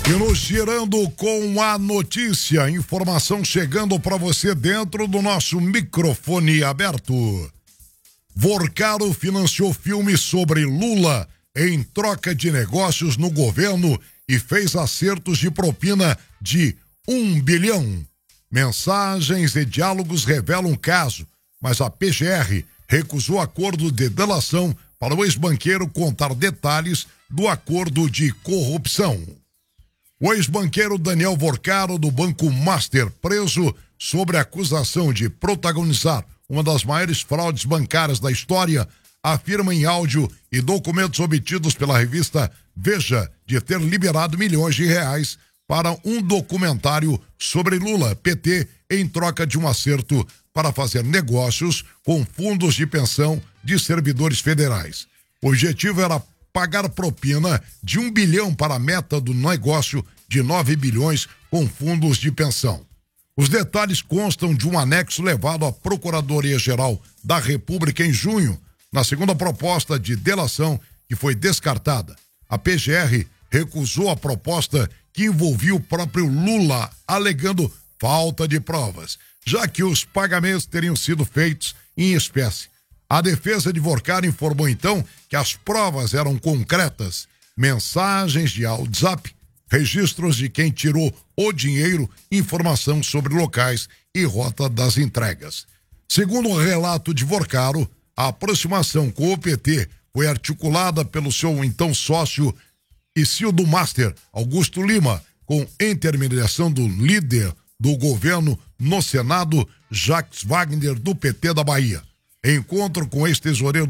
E nos girando com a notícia, informação chegando para você dentro do nosso microfone aberto. Vorcaro financiou filme sobre Lula em troca de negócios no governo e fez acertos de propina de 1 bilhão. Mensagens e diálogos revelam o caso, mas a PGR recusou acordo de delação para o ex-banqueiro contar detalhes do acordo de corrupção. O ex-banqueiro Daniel Vorcaro, do Banco Master, preso sobre a acusação de protagonizar uma das maiores fraudes bancárias da história, afirma em áudio e documentos obtidos pela revista Veja de ter liberado milhões de reais para um documentário sobre Lula, PT, em troca de um acerto para fazer negócios com fundos de pensão de servidores federais. O objetivo era pagar propina de 1 bilhão para a meta do negócio de 9 bilhões com fundos de pensão. Os detalhes constam de um anexo levado à Procuradoria-Geral da República em junho, na segunda proposta de delação que foi descartada. A PGR recusou a proposta que envolvia o próprio Lula, alegando falta de provas, já que os pagamentos teriam sido feitos em espécie. A defesa de Vorcaro informou então que as provas eram concretas: mensagens de WhatsApp, registros de quem tirou o dinheiro, informação sobre locais e rota das entregas. Segundo o relato de Vorcaro, a aproximação com o PT foi articulada pelo seu então sócio e CEO do Master, Augusto Lima, com intermediação do líder do governo no Senado, Jacques Wagner, do PT da Bahia. Encontro com o ex-tesoureiro